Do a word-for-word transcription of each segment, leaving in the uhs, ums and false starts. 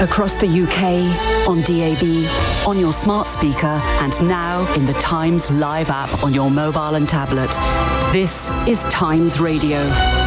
Across the U K, on D A B, on your smart speaker, and now in the Times Live app on your mobile and tablet. This is Times Radio.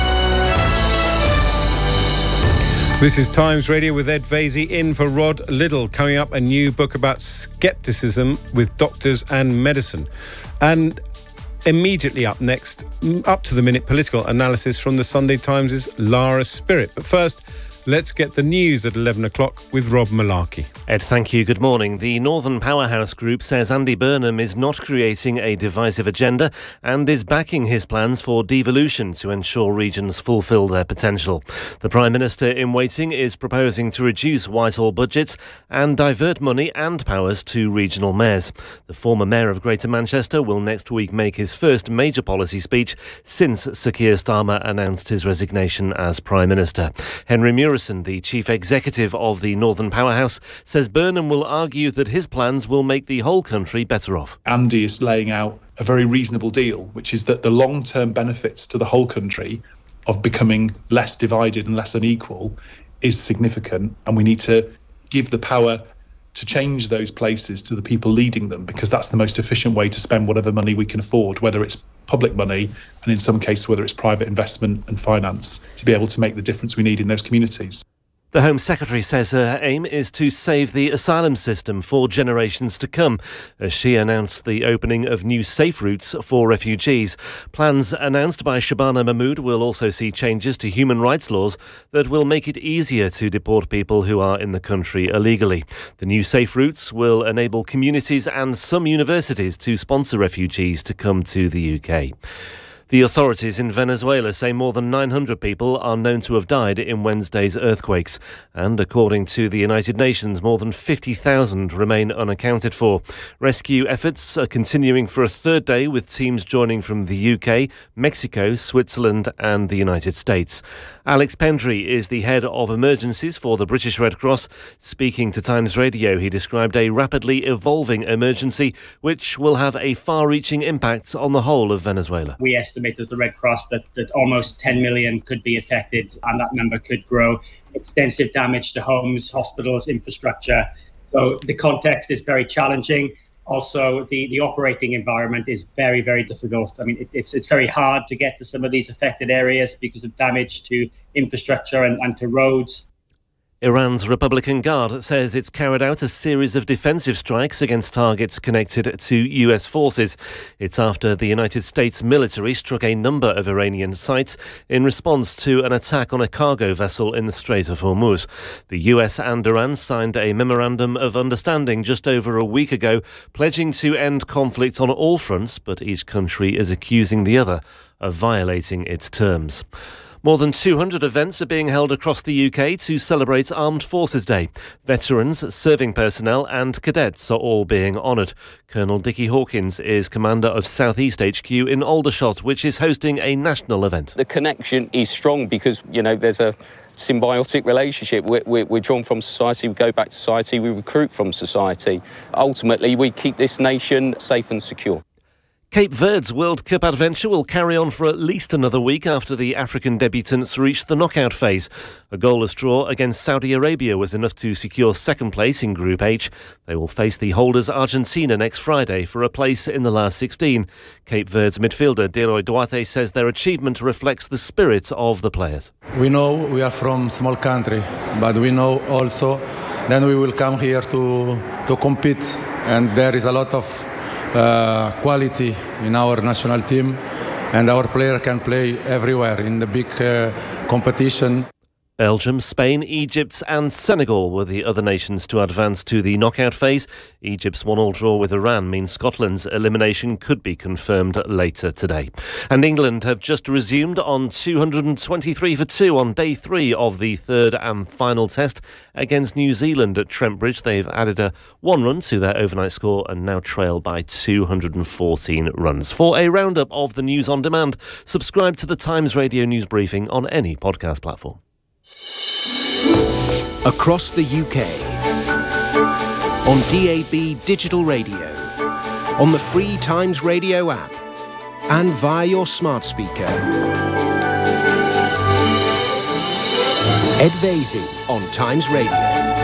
This is Times Radio with Ed Vasey in for Rod Liddle. Coming up, a new book about scepticism with doctors and medicine. And immediately up next, up to the minute political analysis from the Sunday Times' Lara Spirit. But first, let's get the news at eleven o'clock with Rob Malarkey. Ed, thank you. Good morning. The Northern Powerhouse Group says Andy Burnham is not creating a divisive agenda and is backing his plans for devolution to ensure regions fulfil their potential. The Prime Minister in waiting is proposing to reduce Whitehall budgets and divert money and powers to regional mayors. The former Mayor of Greater Manchester will next week make his first major policy speech since Sir Keir Starmer announced his resignation as Prime Minister. Henry Murison, the Chief Executive of the Northern Powerhouse, says Burnham will argue that his plans will make the whole country better off. Andy is laying out a very reasonable deal, which is that the long-term benefits to the whole country of becoming less divided and less unequal is significant, and we need to give the power to change those places to the people leading them, because that's the most efficient way to spend whatever money we can afford, whether it's public money and in some cases whether it's private investment and finance, to be able to make the difference we need in those communities. The Home Secretary says her aim is to save the asylum system for generations to come, as she announced the opening of new safe routes for refugees. Plans announced by Shabana Mahmood will also see changes to human rights laws that will make it easier to deport people who are in the country illegally. The new safe routes will enable communities and some universities to sponsor refugees to come to the U K. The authorities in Venezuela say more than nine hundred people are known to have died in Wednesday's earthquakes. And according to the United Nations, more than fifty thousand remain unaccounted for. Rescue efforts are continuing for a third day, with teams joining from the U K, Mexico, Switzerland and the United States. Alex Pendry is the head of emergencies for the British Red Cross. Speaking to Times Radio, he described a rapidly evolving emergency which will have a far-reaching impact on the whole of Venezuela. We estimate as the Red Cross that, that almost ten million could be affected, and that number could grow. Extensive damage to homes, hospitals, infrastructure. So the context is very challenging. Also, the, the operating environment is very, very difficult. I mean, it, it's it's very hard to get to some of these affected areas because of damage to infrastructure and, and to roads. Iran's Republican Guard says it's carried out a series of defensive strikes against targets connected to U S forces. It's after the United States military struck a number of Iranian sites in response to an attack on a cargo vessel in the Strait of Hormuz. The U S and Iran signed a memorandum of understanding just over a week ago, pledging to end conflict on all fronts, but each country is accusing the other of violating its terms. More than two hundred events are being held across the U K to celebrate Armed Forces Day. Veterans, serving personnel and cadets are all being honoured. Colonel Dickie Hawkins is commander of South East H Q in Aldershot, which is hosting a national event. The connection is strong because, you know, there's a symbiotic relationship. We're, we're, we're drawn from society, we go back to society, we recruit from society. Ultimately, we keep this nation safe and secure. Cape Verde's World Cup adventure will carry on for at least another week after the African debutants reached the knockout phase. A goalless draw against Saudi Arabia was enough to secure second place in Group H. They will face the holders Argentina next Friday for a place in the last sixteen. Cape Verde's midfielder Deroy Duarte says their achievement reflects the spirit of the players. We know we are from a small country, but we know also that we will come here to, to compete, and there is a lot of Uh, quality in our national team, and our player can play everywhere in the big uh, competition. Belgium, Spain, Egypt and Senegal were the other nations to advance to the knockout phase. Egypt's one-all draw with Iran means Scotland's elimination could be confirmed later today. And England have just resumed on two hundred twenty-three for two on day three of the third and final test against New Zealand at Trent Bridge. They've added a one run to their overnight score and now trail by two hundred fourteen runs. For a roundup of the news on demand, subscribe to the Times Radio News Briefing on any podcast platform. Across the U K, on D A B Digital Radio, on the free Times Radio app, and via your smart speaker. Ed Vasey on Times Radio.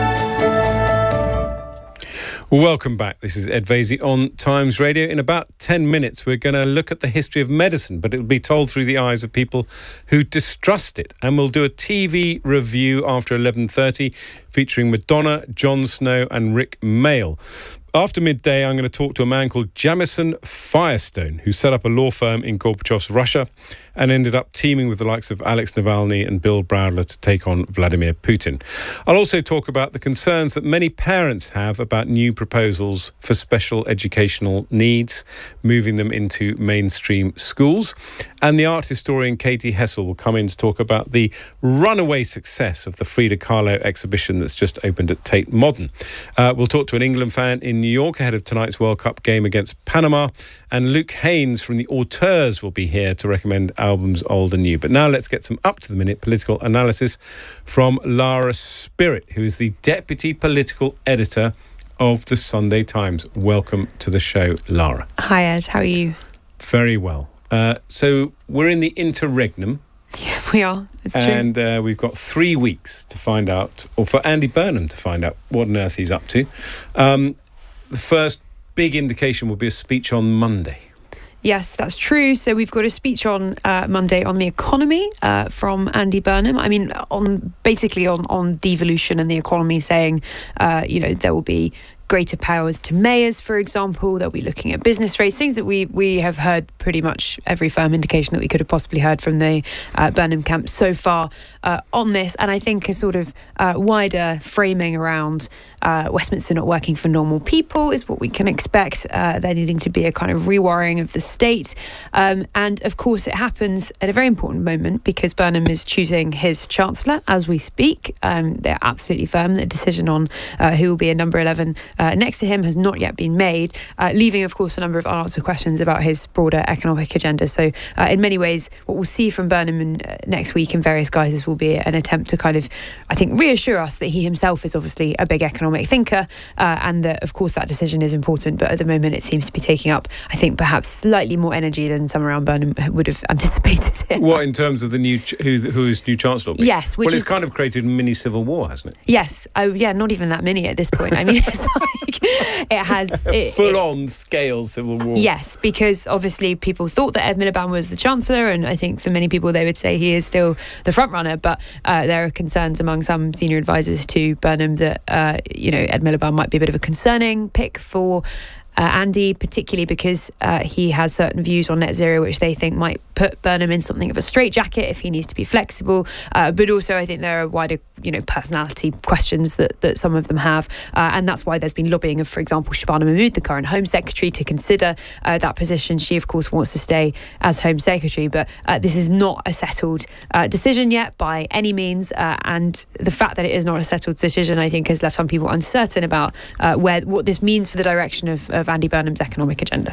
Welcome back. This is Ed Vaizey on Times Radio. In about ten minutes, we're going to look at the history of medicine, but it'll be told through the eyes of people who distrust it. And we'll do a T V review after eleven thirty featuring Madonna, Jon Snow and Rick Mayall. After midday, I'm going to talk to a man called Jamison Firestone, who set up a law firm in Gorbachev's Russia and ended up teaming with the likes of Alex Navalny and Bill Browder to take on Vladimir Putin. I'll also talk about the concerns that many parents have about new proposals for special educational needs, moving them into mainstream schools. And the art historian Katie Hessel will come in to talk about the runaway success of the Frida Kahlo exhibition that's just opened at Tate Modern. Uh, we'll talk to an England fan in New York ahead of tonight's World Cup game against Panama, and Luke Haynes from the Auteurs will be here to recommend albums old and new. But now let's get some up-to-the-minute political analysis from Lara Spirit, who is the Deputy Political Editor of the Sunday Times. Welcome to the show, Lara. Hi, Ed. How are you? Very well. Uh, so we're in the interregnum. Yeah, we are. It's true. And uh, we've got three weeks to find out, or for Andy Burnham to find out what on earth he's up to. Um, the first big indication will be a speech on Monday. Yes, that's true. So we've got a speech on uh, Monday on the economy uh, from Andy Burnham. I mean, on basically on, on devolution and the economy, saying, uh, you know, there will be greater powers to mayors, for example. They'll be looking at business rates, things that we we have heard pretty much every firm indication that we could have possibly heard from the uh, Burnham camp so far uh, on this. And I think a sort of uh, wider framing around uh, Westminster not working for normal people is what we can expect. Uh, there needing to be a kind of rewiring of the state. Um, and of course, it happens at a very important moment because Burnham is choosing his chancellor as we speak. Um, they're absolutely firm. The decision on uh, who will be a number eleven Uh, next to him has not yet been made, uh, leaving, of course, a number of unanswered questions about his broader economic agenda. So uh, in many ways, what we'll see from Burnham in, uh, next week in various guises will be an attempt to kind of, I think, reassure us that he himself is obviously a big economic thinker uh, and that, of course, that decision is important. But at the moment, it seems to be taking up, I think, perhaps slightly more energy than some around Burnham would have anticipated. What, in terms of the new ch- who, who is new chancellor? Yes. Which well, is, it's kind of created a mini civil war, hasn't it? Yes. Oh, yeah, not even that mini at this point. I mean, it's like it has it, full-on scale civil war. Yes, because obviously people thought that Ed Miliband was the chancellor, and I think for many people they would say he is still the front runner. But uh, there are concerns among some senior advisors to Burnham that uh, you know Ed Miliband might be a bit of a concerning pick for Uh, Andy, particularly because uh, he has certain views on net zero, which they think might put Burnham in something of a straitjacket if he needs to be flexible. Uh, but also, I think there are wider, you know, personality questions that, that some of them have, uh, and that's why there's been lobbying of, for example, Shabana Mahmood, the current Home Secretary, to consider uh, that position. She, of course, wants to stay as Home Secretary, but uh, this is not a settled uh, decision yet by any means. Uh, and the fact that it is not a settled decision, I think, has left some people uncertain about uh, where what this means for the direction of, of Andy Burnham's economic agenda.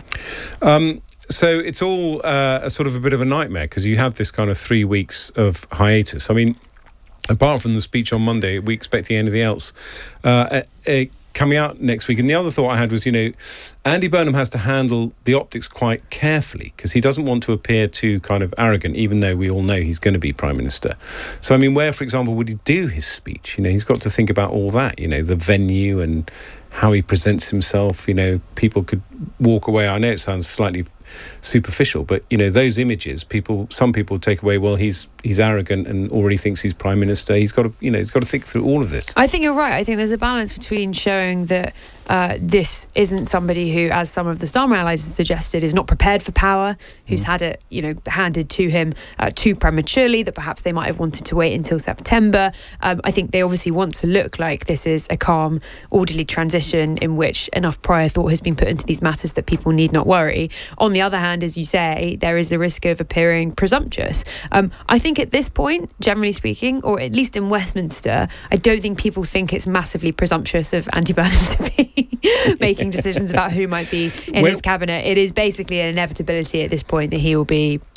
Um, so it's all uh, a sort of a bit of a nightmare because you have this kind of three weeks of hiatus. I mean, apart from the speech on Monday, are we expecting anything else uh, uh, uh, coming out next week? And the other thought I had was, you know, Andy Burnham has to handle the optics quite carefully because he doesn't want to appear too kind of arrogant, even though we all know he's going to be Prime Minister. So, I mean, where, for example, would he do his speech? You know, he's got to think about all that, you know, the venue and how he presents himself. You know, people could walk away. I know it sounds slightly superficial, but you know, those images, people, some people take away, well, he's he's arrogant and already thinks he's Prime Minister. He's got to, you know, he's got to think through all of this. I think you're right. I think there's a balance between showing that uh, this isn't somebody who, as some of the Starmer allies have suggested, is not prepared for power, who's mm. had it, you know, handed to him uh, too prematurely, that perhaps they might have wanted to wait until September. Um, I think they obviously want to look like this is a calm, orderly transition in which enough prior thought has been put into these matters that people need not worry. On the other hand, as you say, there is the risk of appearing presumptuous. Um, I think at this point, generally speaking, or at least in Westminster, I don't think people think it's massively presumptuous of Andy Burnham to be making decisions about who might be in well, his cabinet. It is basically an inevitability at this point that he will be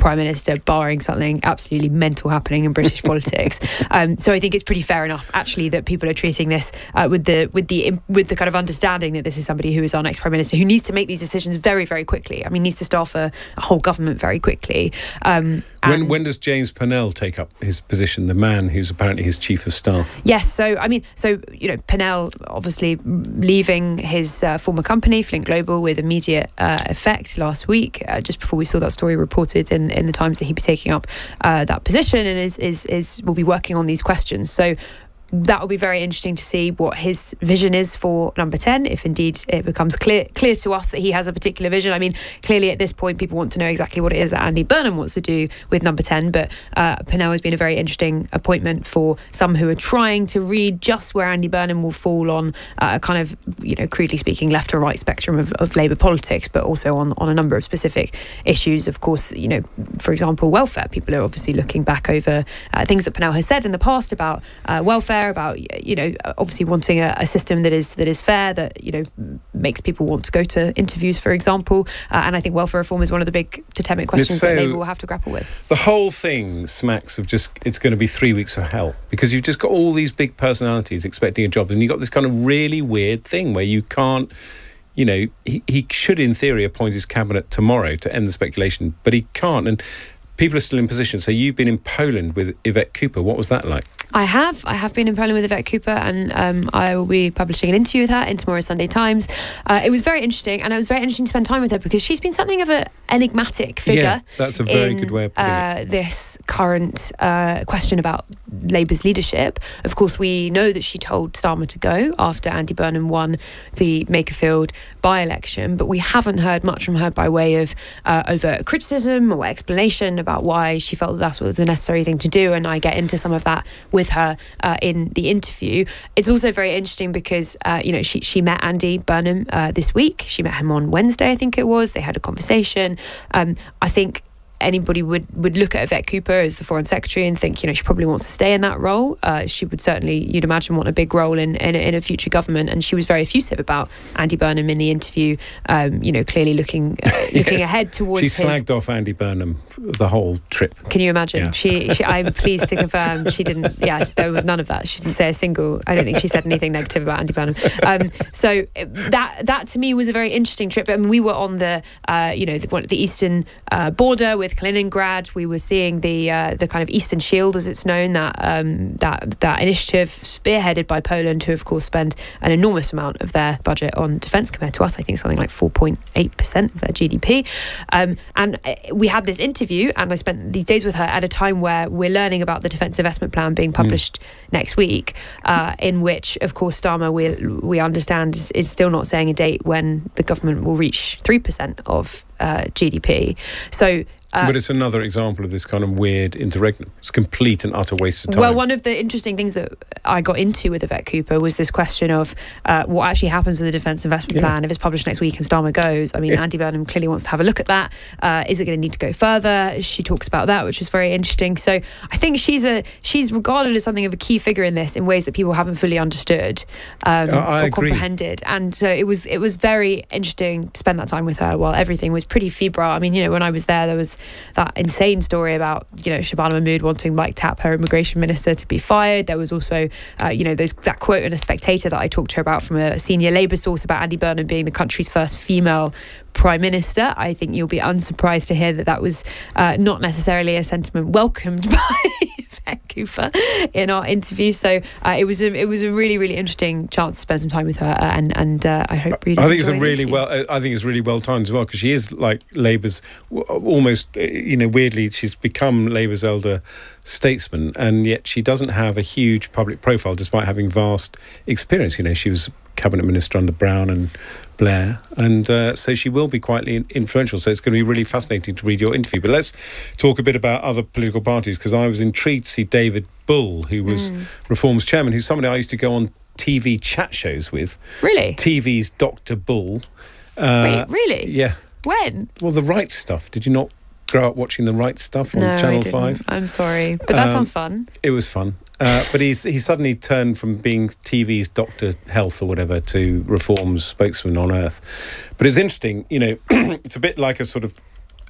Prime Minister, barring something absolutely mental happening in British politics. Um, so I think it's pretty fair enough, actually, that people are treating this uh, with the with the with the kind of understanding that this is somebody who is our next Prime Minister, who needs to make these decisions very, very quickly. I mean, needs to staff a, a whole government very quickly. Um, when when does James Purnell take up his position? The man who's apparently his chief of staff. Yes. So I mean, so you know, Purnell obviously leaving his uh, former company, Flint Global, with immediate uh, effect last week, uh, just before we saw that story reported in, in the Times that he'd be taking up uh, that position and is, is is will be working on these questions. So that will be very interesting to see what his vision is for number ten, if indeed it becomes clear clear to us that he has a particular vision. I mean, clearly at this point, people want to know exactly what it is that Andy Burnham wants to do with number ten, but uh, Purnell has been a very interesting appointment for some who are trying to read just where Andy Burnham will fall on uh, a kind of, you know, crudely speaking, left or right spectrum of, of Labour politics, but also on, on a number of specific issues. Of course, you know, for example, welfare. People are obviously looking back over uh, things that Purnell has said in the past about uh, welfare, about, you know, obviously wanting a, a system that is that is fair, that, you know, makes people want to go to interviews, for example. Uh, and I think welfare reform is one of the big totemic questions so, that Labour will have to grapple with. The whole thing smacks of just, it's going to be three weeks of hell, because you've just got all these big personalities expecting a job, and you've got this kind of really weird thing where you can't, you know, he, he should in theory appoint his cabinet tomorrow to end the speculation, but he can't. And people are still in position. So you've been in Poland with Yvette Cooper. What was that like? I have. I have been in Poland with Yvette Cooper, and um, I will be publishing an interview with her in tomorrow's Sunday Times. Uh, it was very interesting, and it was very interesting to spend time with her because she's been something of an enigmatic figure. Yeah, that's a very in, good way of putting uh, it. This current uh, question about Labour's leadership. Of course, we know that she told Starmer to go after Andy Burnham won the Makerfield by-election, but we haven't heard much from her by way of uh, overt criticism or explanation about why she felt that that was the necessary thing to do, and I get into some of that with her uh, in the interview. It's also very interesting because uh, you know, she she met Andy Burnham uh, this week. She met him on Wednesday, I think it was. They had a conversation. Um, I think anybody would, would look at Yvette Cooper as the Foreign Secretary and think, you know, she probably wants to stay in that role. Uh, she would certainly, you'd imagine, want a big role in, in, in a future government. And she was very effusive about Andy Burnham in the interview, um, you know, clearly looking uh, looking yes. ahead towards She his... slagged off Andy Burnham the whole trip. Can you imagine? Yeah. She, she, I'm pleased to confirm she didn't, yeah, there was none of that. She didn't say a single, I don't think she said anything negative about Andy Burnham. Um, so that, that to me was a very interesting trip. I mean, we were on the, uh, you know, the, the eastern uh, border with Kaliningrad. We were seeing the uh, the kind of Eastern Shield, as it's known, that um, that that initiative spearheaded by Poland, who of course spend an enormous amount of their budget on defence compared to us. I think something like four point eight percent of their G D P. Um, and we had this interview, and I spent these days with her at a time where we're learning about the Defence Investment Plan being published mm. next week, uh, in which, of course, Starmer, we we understand, is, is still not saying a date when the government will reach three percent of uh, G D P. So. Uh, but it's another example of this kind of weird interregnum. It's a complete and utter waste of time. Well, one of the interesting things that I got into with Yvette Cooper was this question of uh, what actually happens to the Defence Investment yeah. Plan if it's published next week and Starmer goes. I mean, yeah. Andy Burnham clearly wants to have a look at that. Uh, is it going to need to go further? She talks about that, which is very interesting. So I think she's a she's regarded as something of a key figure in this in ways that people haven't fully understood um, uh, I or agree. comprehended. And so it was it was very interesting to spend that time with her while everything was pretty febrile. I mean, you know, when I was there, there was that insane story about, you know, Shabana Mahmood wanting Mike Tapp, her immigration minister, to be fired. There was also, uh, you know, those, that quote in A Spectator that I talked to her about from a senior Labour source about Andy Burnham being the country's first female Prime Minister. I think you'll be unsurprised to hear that that was uh, not necessarily a sentiment welcomed by Yvette Cooper in our interview. So uh, it was a it was a really really interesting chance to spend some time with her, uh, and and uh, I hope readers I think it's a enjoy really well. I think it's really well timed as well, because she is like Labour's almost, you know, weirdly she's become Labour's elder statesman, and yet she doesn't have a huge public profile despite having vast experience. You know, she was cabinet minister under Brown and Blair, and uh, so she will be quite influential. So it's going to be really fascinating to read your interview. But let's talk a bit about other political parties, because I was intrigued to see David Bull, who was mm. Reform's chairman, who's somebody I used to go on T V chat shows with. Really? T V's Doctor Bull. Uh, Wait, really? Yeah. When? Well, The Right Stuff. Did you not grow up watching The Right Stuff on no, Channel I didn't. five? I'm sorry, but that um, sounds fun. It was fun. Uh, but he's he suddenly turned from being T V's Doctor Health or whatever to Reform's spokesman on Earth. But it's interesting, you know, it's a bit like a sort of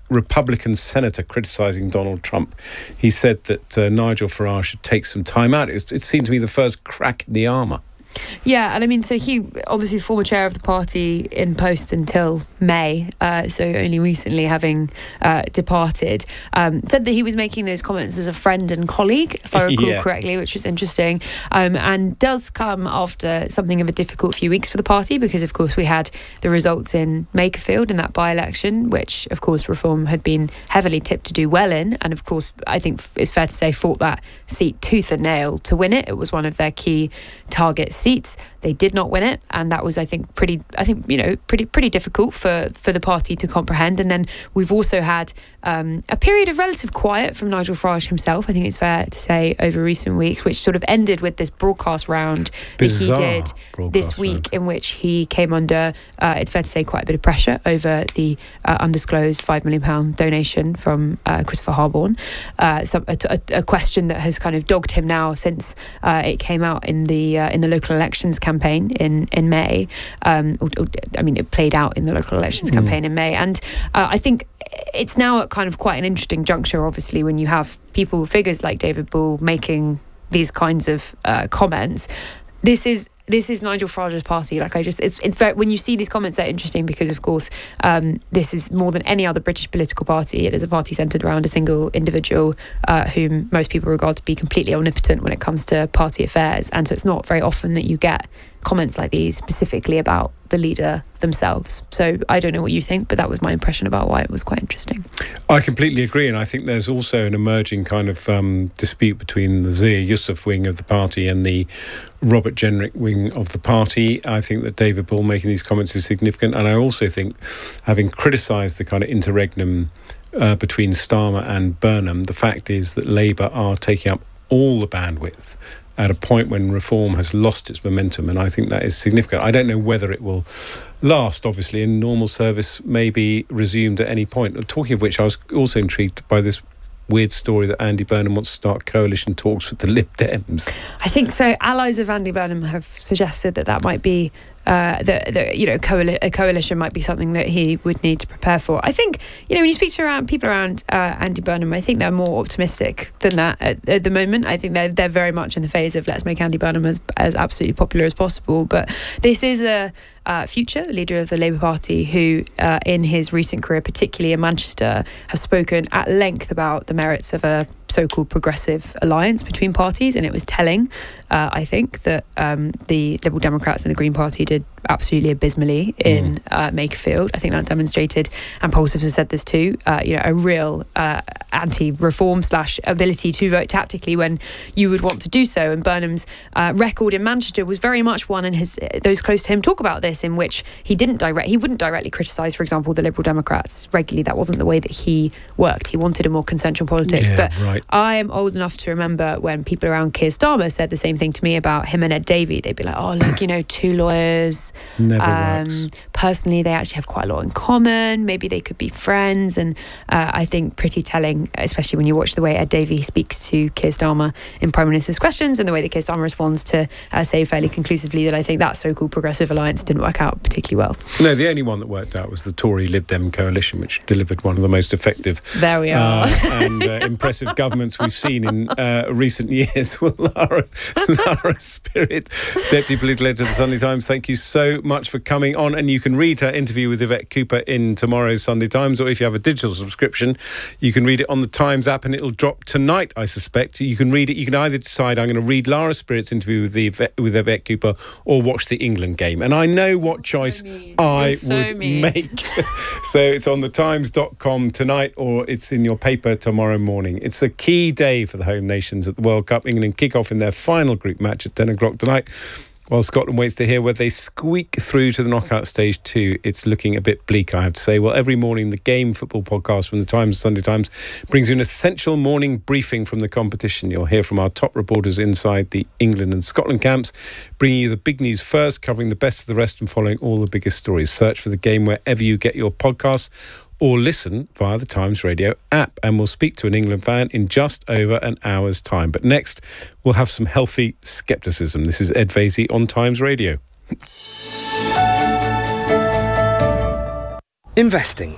Republican senator criticising Donald Trump. He said that uh, Nigel Farage should take some time out. It, it seemed to be the first crack in the armour. Yeah, and I mean, so he, obviously the former chair of the party in post until May, uh, so only recently having uh, departed, um, said that he was making those comments as a friend and colleague, if I recall yeah. correctly, which was interesting, um, and does come after something of a difficult few weeks for the party, because of course we had the results in Makerfield in that by-election, which of course Reform had been heavily tipped to do well in, and of course I think it's fair to say fought that seat tooth and nail to win it. It was one of their key targets seats. They did not win it, and that was, I think, pretty. I think you know, pretty pretty difficult for for the party to comprehend. And then we've also had um, a period of relative quiet from Nigel Farage himself. I think it's fair to say over recent weeks, which sort of ended with this broadcast round Bizarre that he did this week, round. in which he came under. Uh, it's fair to say quite a bit of pressure over the uh, undisclosed five million pound donation from uh, Christopher Harborne. Uh, some, a, a, a question that has kind of dogged him now since uh, it came out in the uh, in the local elections campaign in in May. Um, or, or, I mean, it played out in the local elections mm. campaign in May, and uh, I think it's now at kind of quite an interesting juncture. Obviously, when you have people, figures like David Bull, making these kinds of uh, comments, this is. This is Nigel Farage's party. Like I just, it's it's very, when you see these comments, they're interesting because, of course, um, this is more than any other British political party. It is a party centred around a single individual uh, whom most people regard to be completely omnipotent when it comes to party affairs. And so it's not very often that you get comments like these specifically about the leader themselves. So I don't know what you think, but that was my impression about why it was quite interesting. I completely agree, and I think there's also an emerging kind of um, dispute between the Zia Yusuf wing of the party and the Robert Jenrick wing of the party. I think that David Bull making these comments is significant, and I also think, having criticised the kind of interregnum uh, between Starmer and Burnham, the fact is that Labour are taking up all the bandwidth at a point when Reform has lost its momentum, and I think that is significant. I don't know whether it will last, obviously, and normal service may be resumed at any point. Talking of which, I was also intrigued by this weird story that Andy Burnham wants to start coalition talks with the Lib Dems. I think so. Allies of Andy Burnham have suggested that that might be Uh, that, that you know, coali- a coalition might be something that he would need to prepare for. I think, you know, when you speak to around people around uh, Andy Burnham, I think they're more optimistic than that at, at the moment. I think they're they're very much in the phase of let's make Andy Burnham as, as absolutely popular as possible. But this is a uh, Future, the leader of the Labour Party, who uh, in his recent career, particularly in Manchester, has spoken at length about the merits of a so-called progressive alliance between parties, and it was telling, uh, I think, that um, the Liberal Democrats and the Green Party did absolutely abysmally in mm. uh, Makerfield. I think that demonstrated, and pollsters have said this too, uh, you know, a real uh, anti-reform slash ability to vote tactically when you would want to do so. And Burnham's uh, record in Manchester was very much one, and his those close to him talk about this, in which he didn't direct, he wouldn't directly criticise, for example, the Liberal Democrats regularly. That wasn't the way that he worked. He wanted a more consensual politics. Yeah, but right. I am old enough to remember when people around Keir Starmer said the same thing to me about him and Ed Davey. They'd be like, oh, look, you know, two lawyers. Never um, works. Personally, they actually have quite a lot in common. Maybe they could be friends. And uh, I think pretty telling, especially when you watch the way Ed Davey speaks to Keir Starmer in Prime Minister's questions and the way that Keir Starmer responds to uh, say fairly conclusively that I think that so-called progressive alliance didn't work out particularly well. No, the only one that worked out was the Tory Lib Dem coalition, which delivered one of the most effective there we are. uh, and uh, impressive governments we've seen in uh, recent years. Well, Lara, Lara Spirit, Deputy Political Editor of the Sunday Times, thank you so much for coming on. And you can read her interview with Yvette Cooper in tomorrow's Sunday Times, or if you have a digital subscription, you can read it on the Times app, and it'll drop tonight, I suspect. You can read it. You can either decide I'm going to read Lara Spirit's interview with the Yvette, with Yvette Cooper, or watch the England game. And I know what choice so I so would mean. make. So it's on the times dot com tonight, or it's in your paper tomorrow morning. It's a key day for the home nations at the World Cup. England kick off in their final group match at ten o'clock tonight, while Scotland waits to hear whether they squeak through to the knockout stage two. It's looking a bit bleak, I have to say. Well, every morning, the Game Football podcast from the Times, Sunday Times, brings you an essential morning briefing from the competition. You'll hear from our top reporters inside the England and Scotland camps, bringing you the big news first, covering the best of the rest and following all the biggest stories. Search for the Game wherever you get your podcasts, or listen via the Times Radio app. And we'll speak to an England fan in just over an hour's time. But next, we'll have some healthy scepticism. This is Ed Vaizey on Times Radio. Investing.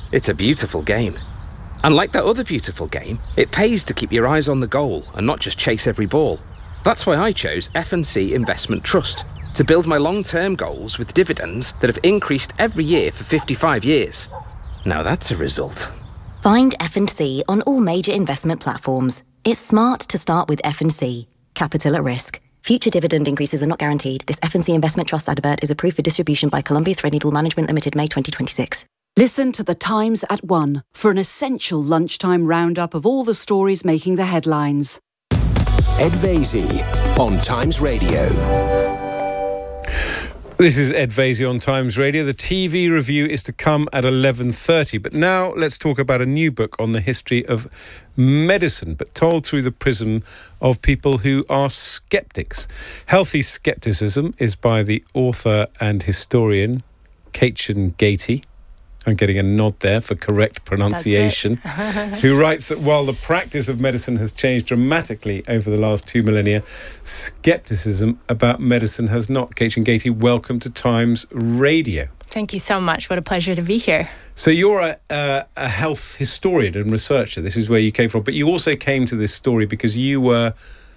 It's a beautiful game. And like that other beautiful game, it pays to keep your eyes on the goal and not just chase every ball. That's why I chose F and C Investment Trust, to build my long-term goals with dividends that have increased every year for fifty-five years. Now that's a result. Find F and C on all major investment platforms. It's smart to start with F and C. Capital at risk. Future dividend increases are not guaranteed. This F and C Investment Trust advert is approved for distribution by Columbia Threadneedle Management Limited, May twenty twenty-six. Listen to The Times at one for an essential lunchtime roundup of all the stories making the headlines. Ed Vaizey on Times Radio. This is Ed Vaizey on Times Radio. The T V review is to come at eleven thirty. But now let's talk about a new book on the history of medicine, but told through the prism of people who are sceptics. Healthy Skepticism is by the author and historian Caitchen Gaiety. I'm getting a nod there for correct pronunciation. Who writes that while the practice of medicine has changed dramatically over the last two millennia, scepticism about medicine has not. Caitchen Gaiety, welcome to Times Radio. Thank you so much. What a pleasure to be here. So you're a, a, a health historian and researcher. This is where you came from. But you also came to this story because you were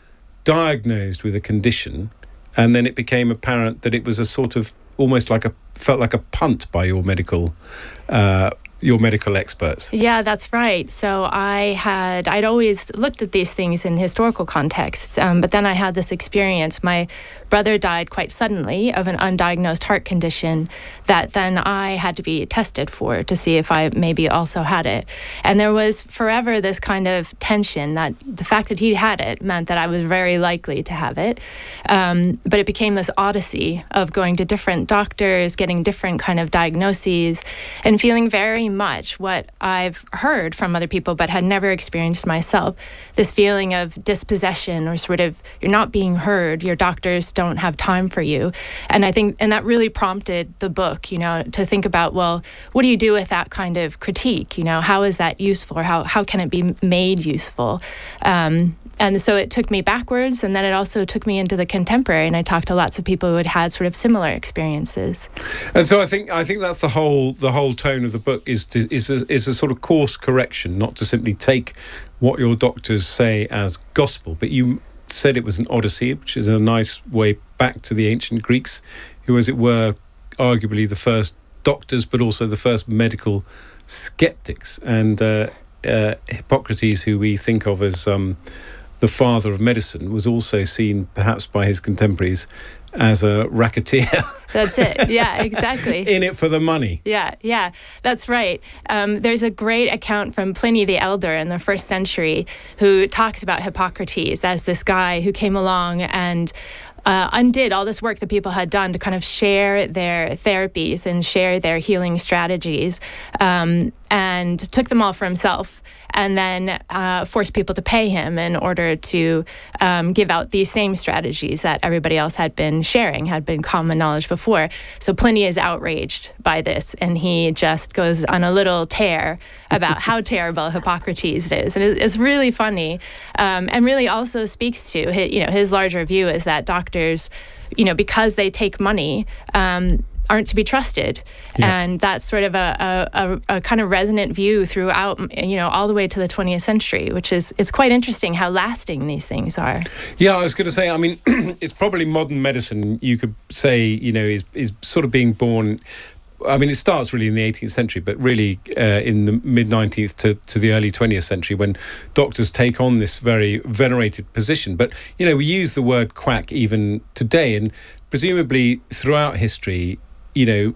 diagnosed with a condition, and then it became apparent that it was a sort of almost like a felt like a punt by your medical uh, your medical experts. Yeah, that's right. So I had, I'd always looked at these things in historical contexts, um, but then I had this experience. My brother died quite suddenly of an undiagnosed heart condition that then I had to be tested for to see if I maybe also had it. And there was forever this kind of tension that the fact that he had it meant that I was very likely to have it. Um, but it became this odyssey of going to different doctors, getting different kind of diagnoses, and feeling very much what I've heard from other people but had never experienced myself, this feeling of dispossession, or sort of you're not being heard, your doctors don't have time for you. And I think, and that really prompted the book, you know, to think about, well, what do you do with that kind of critique? You know, how is that useful, or how, how can it be made useful? Um, And so it took me backwards, and then it also took me into the contemporary, and I talked to lots of people who had had sort of similar experiences. And so I think I think that's the whole the whole tone of the book is to, is a, is a sort of course correction, not to simply take what your doctors say as gospel. But you said it was an odyssey, which is a nice way back to the ancient Greeks, who, as it were, arguably the first doctors, but also the first medical skeptics. And uh, uh, Hippocrates, who we think of as um, the father of medicine, was also seen, perhaps by his contemporaries, as a racketeer. That's it. Yeah, exactly. In it for the money. Yeah, yeah, that's right. Um, there's a great account from Pliny the Elder in the first century who talks about Hippocrates as this guy who came along and Uh, undid all this work that people had done to kind of share their therapies and share their healing strategies, um, and took them all for himself, and then uh, forced people to pay him in order to um, give out these same strategies that everybody else had been sharing, had been common knowledge before. So Pliny is outraged by this, and he just goes on a little tear about how terrible Hippocrates is. And it's really funny, um, and really also speaks to his, you know, his larger view is that doctors, you know, because they take money, um, aren't to be trusted. Yeah. And that's sort of a, a, a kind of resonant view throughout, you know, all the way to the twentieth century, which is, it's quite interesting how lasting these things are. Yeah, I was going to say, I mean, it's probably modern medicine, you could say, you know, is, is sort of being born. I mean, it starts really in the eighteenth century, but really uh, in the mid-nineteenth to, to the early twentieth century, when doctors take on this very venerated position. But, you know, we use the word quack even today, and presumably throughout history, you know,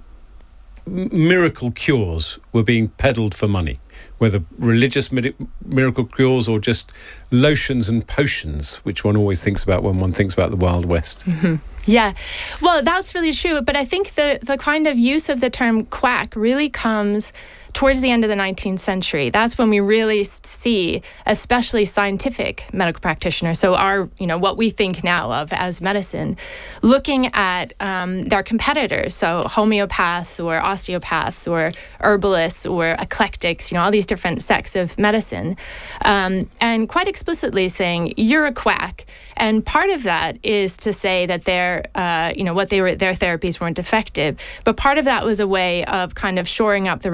m- miracle cures were being peddled for money, whether religious mi- miracle cures or just lotions and potions, which one always thinks about when one thinks about the Wild West. Mm-hmm. Yeah, well, that's really true. But I think the, the kind of use of the term quack really comes towards the end of the nineteenth century. That's when we really see, especially scientific medical practitioners, so our, you know, what we think now of as medicine, looking at um, their competitors, so homeopaths or osteopaths or herbalists or eclectics, you know, all these different sects of medicine, um, and quite explicitly saying, you're a quack. And part of that is to say that their, uh, you know, what they were, their therapies weren't effective. But part of that was a way of kind of shoring up their own professional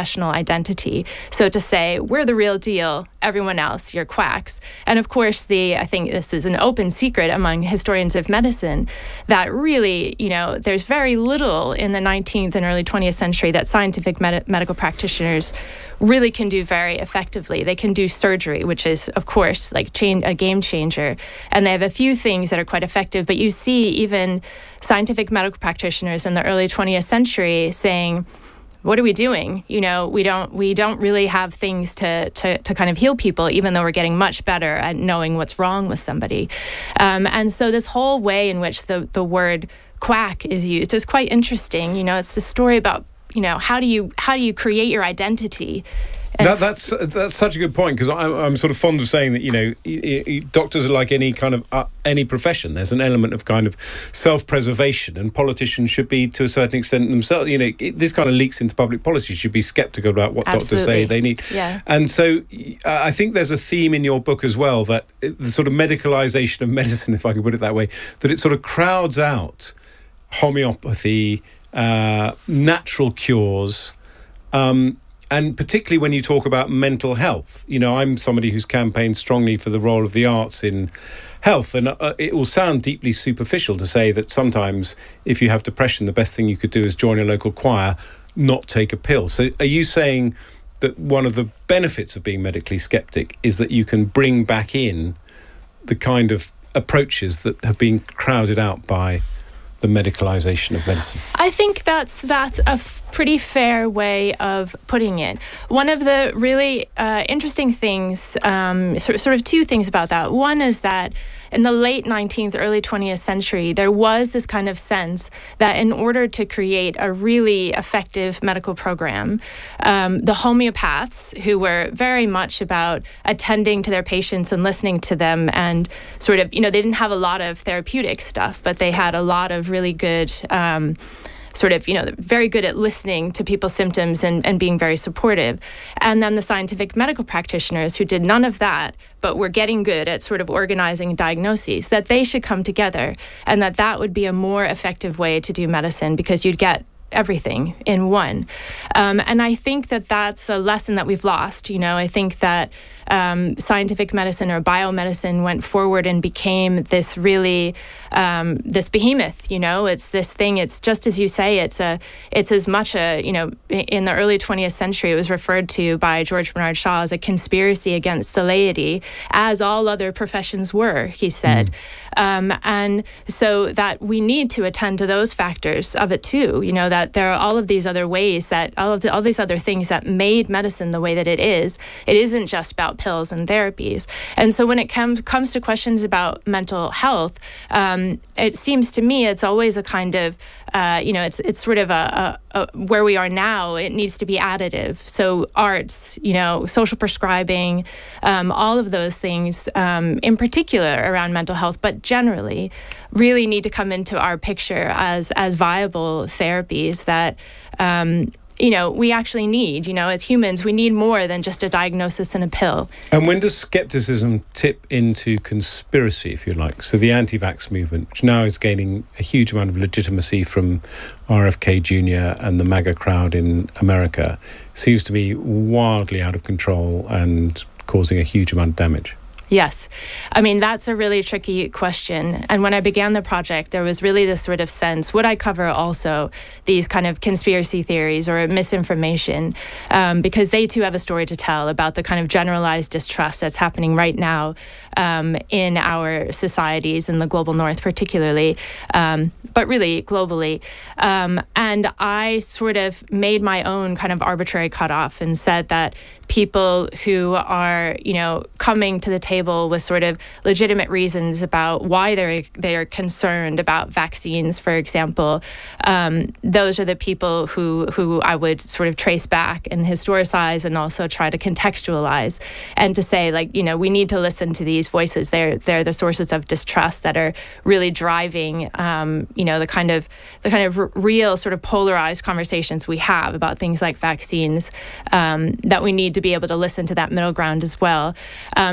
professional identity. So to say, we're the real deal, everyone else, you're quacks. And of course, the I think this is an open secret among historians of medicine that really, you know, there's very little in the nineteenth and early twentieth century that scientific med- medical practitioners really can do very effectively. They can do surgery, which is, of course, like change, a game changer. And they have a few things that are quite effective. But you see even scientific medical practitioners in the early twentieth century saying, what are we doing? You know, we don't we don't really have things to, to, to kind of heal people, even though we're getting much better at knowing what's wrong with somebody. Um, and so this whole way in which the, the word quack is used is quite interesting. You know, it's the story about, you know, how do you how do you create your identity? That, that's that's such a good point, because I'm, I'm sort of fond of saying that, you know, y- y- doctors are like any kind of uh, any profession. There's an element of kind of self-preservation, and politicians should be, to a certain extent, themselves. You know, it, this kind of leaks into public policy. Should be sceptical about what Absolutely. doctors say they need. Yeah. And so uh, I think there's a theme in your book as well, that it, the sort of medicalisation of medicine, if I could put it that way, that it sort of crowds out homeopathy, uh, natural cures. Um, And particularly when you talk about mental health. You know, I'm somebody who's campaigned strongly for the role of the arts in health. And uh, it will sound deeply superficial to say that sometimes if you have depression, the best thing you could do is join a local choir, not take a pill. So are you saying that one of the benefits of being medically skeptic is that you can bring back in the kind of approaches that have been crowded out by the medicalisation of medicine? I think that's that's a f- pretty fair way of putting it. One of the really uh, interesting things, um, sort, sort of two things about that. One is that in the late nineteenth, early twentieth century, there was this kind of sense that in order to create a really effective medical program, um, the homeopaths, who were very much about attending to their patients and listening to them, and sort of, you know, they didn't have a lot of therapeutic stuff, but they had a lot of really good um, sort of, you know, very good at listening to people's symptoms and, and being very supportive. And then the scientific medical practitioners who did none of that, but were getting good at sort of organizing diagnoses, that they should come together, and that that would be a more effective way to do medicine, because you'd get everything in one. Um, and I think that that's a lesson that we've lost. You know, I think that um, scientific medicine or biomedicine went forward and became this really, um, this behemoth, you know, it's this thing, it's just as you say, it's a, it's as much a, you know, in the early twentieth century, it was referred to by George Bernard Shaw as a conspiracy against the laity, as all other professions were, he said. Mm. Um, and so that we need to attend to those factors of it too, you know, that there are all of these other ways that all of the, all these other things that made medicine the way that it is. It isn't just about pills and therapies. And so when it com- comes to questions about mental health, um, it seems to me it's always a kind of, uh, you know, it's it's sort of a, a, a where we are now, it needs to be additive. So arts, you know, social prescribing, um, all of those things, um, in particular around mental health, but generally really need to come into our picture as as viable therapies that um, you know we actually need. You know, as humans, we need more than just a diagnosis and a pill. And when does skepticism tip into conspiracy, if you like? So the anti-vax movement, which now is gaining a huge amount of legitimacy from R F K Junior and the MAGA crowd in America, seems to be wildly out of control and causing a huge amount of damage. Yes. I mean, that's a really tricky question. And when I began the project, there was really this sort of sense, would I cover also these kind of conspiracy theories or misinformation? Um, because they too have a story to tell about the kind of generalized distrust that's happening right now um, in our societies, in the global north particularly, um, but really globally. Um, and I sort of made my own kind of arbitrary cutoff and said that people who are, you know, coming to the table with sort of legitimate reasons about why they're they are concerned about vaccines, for example, um, those are the people who who I would sort of trace back and historicize and also try to contextualize and to say, like, you know, we need to listen to these voices. They're they're the sources of distrust that are really driving, um, you know, the kind of the kind of r- real sort of polarized conversations we have about things like vaccines. Um, that we need to be able to listen to that middle ground as well. Um, I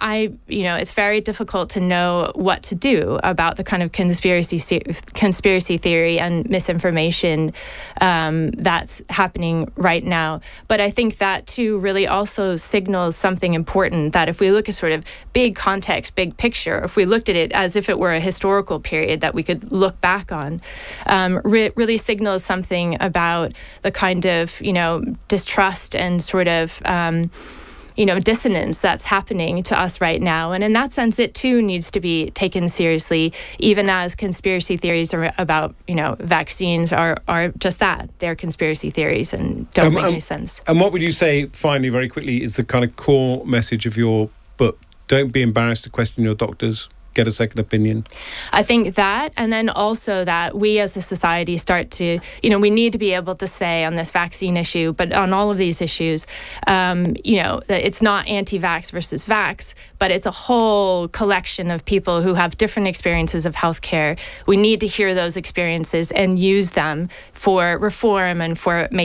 I, you know, it's very difficult to know what to do about the kind of conspiracy conspiracy theory and misinformation um, that's happening right now. But I think that too really also signals something important, that if we look at sort of big context, big picture, if we looked at it as if it were a historical period that we could look back on, um, re- really signals something about the kind of, you know, distrust and sort of um, you know, dissonance that's happening to us right now. And in that sense, it too needs to be taken seriously, even as conspiracy theories are about, you know, vaccines are, are just that. They're conspiracy theories and don't um, make um, any sense. And what would you say, finally, very quickly, is the kind of core message of your book? Don't be embarrassed to question your doctors. Get a second opinion. I think that, and then also that we as a society start to, you know, we need to be able to say on this vaccine issue, but on all of these issues, um, you know, that it's not anti-vax versus vax, but it's a whole collection of people who have different experiences of healthcare. We need to hear those experiences and use them for reform and for making